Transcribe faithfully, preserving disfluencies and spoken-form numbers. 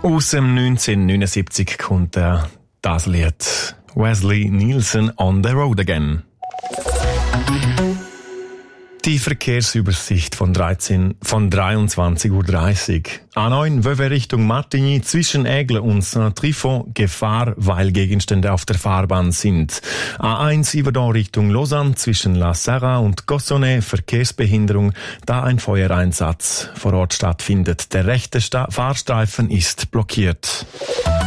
Aus dem neunzehnhundertneunundsiebzig kommt der, das Lied Wesley Nielsen on the Road Again. Die Verkehrsübersicht von, dreizehn, von dreiundzwanzig Uhr dreißig. A neun Vevey Richtung Martigny zwischen Aigle und Saint-Trifon Gefahr, weil Gegenstände auf der Fahrbahn sind. A eins Yverdon Richtung Lausanne zwischen La Serra und Gossonay Verkehrsbehinderung, da ein Feuereinsatz vor Ort stattfindet. Der rechte Sta- Fahrstreifen ist blockiert.